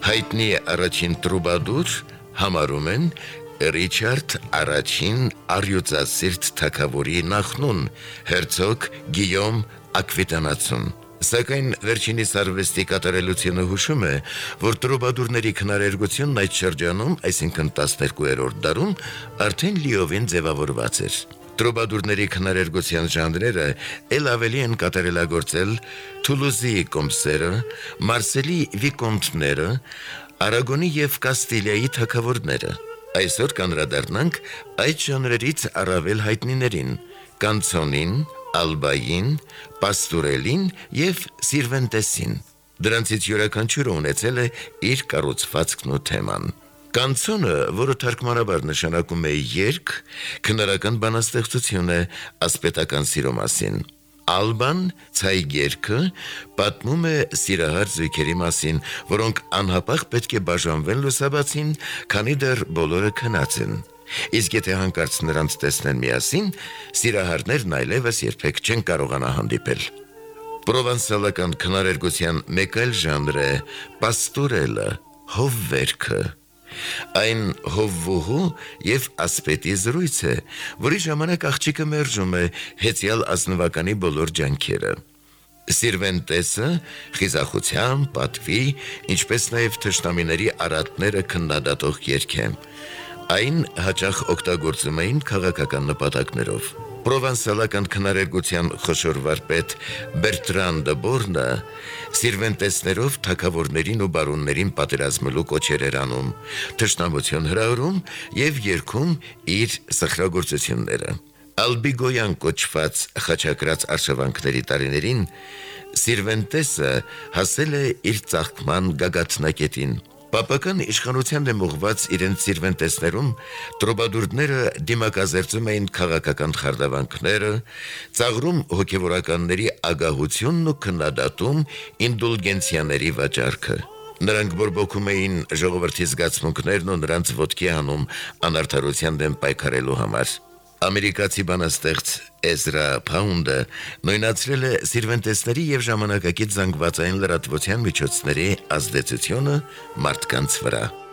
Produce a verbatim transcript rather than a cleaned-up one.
Հայտնի առաջին տրուբադուր համարում են Ռիչարդ առաջին արյուծասիրտ թագավորի նախնուն, հերցոգ Գիյոմ Ակվիտանացուն։ Սակայն վերջինիս արվեստի կատարելությունը հուշում է, որ տրուբադուրների քնարերգությունն այդ շրջանում, այսինքն տասներկուերորդ դարում, արդեն լիովին ձևավորված էր։ Տրուբադուրների քնարերգության ժանրերը էլ ավելի են կատարելագործել Թուլուզի կոմսերը, Մարսելի վիկոնտները, Արագոնի և Կաստիլիայի թագավորները։ Այսօր կանդրադառնանք այդ ժանրերից առավել հայտնիներին՝ կանցոնին, ալբային, պաստուրելին և սիրվենտեսին։ Դրանցից յուրաքանչյուրը ունեցել է իր կառուցվածքն ու թեման։ Կանցոնը, որը թարգմանաբար նշանակում է երգ, քնարական բանաստեղծություն է ասպետական սիրո մասին։ Ալբան, ցայգերգը, պատմում է սիրահար զույգերի մասին, որոնք անհապաղ պետք է բաժանվեն լուսաբացին, քանի դեռ բոլորը քնած են։ Իսկ եթե հանկարծ նրանց տեսնեն միասին, սիրահարներն այլևս երբեք չեն կարողանա հանդիպել։ Պրովանսալական քնարերգության մեկ այլ ժանր է պաստուրելը, հովվերգը։ Այն հովվուհու և ասպետի զրույց է, որի ժամանակ աղջիկը մերժում է հեծյալ ազնվականի բոլոր ջանքերը։ Սիրվենտեսը խիզախության, պատվի, ինչպես նաև թշնամիների արատները քննադատող երգ է։ Այն հաճախ օգտագործում էին քաղաքական նպատակներով։ Պրովանսալական քնարերգության խոշոր վարպետ Բերտրան դը Բորնը սիրվենտեսներով թագավորներին ու բարոններին պատերազմելու կոչեր էր անում, թշնամություն հրահրում և երգում իր սխրագործությունները։ Ալբիգոյան կոչված խաչակրաց արշավանքների տարիներին Սիրվենտեսը հասել է իր ծաղկման գագաթնակետին։ Պապական իշխանության դեմ ուղղված իրենց սիրվենտեսներում տրուբադուրները դիմակազերծում էին քաղաքական խարդավանքները, ծաղրում հոգևորականների ագահությունն ու քննադատում ինդուլգենցիաների վաճառքը։ Նրանք բորբոքում էին ժողովրդի զգացմունքներն ու նրանց ոտքի հանում անարդարության դեմ պայքարելու համար։ Ամերիկացի բանաստեղծ Էզրա Փաունդը նույնացրել է սիրվենտեսների և ժամանակակից զանգվածային լրատվության միջոցների ազդեցությունը մարդկանց վրա։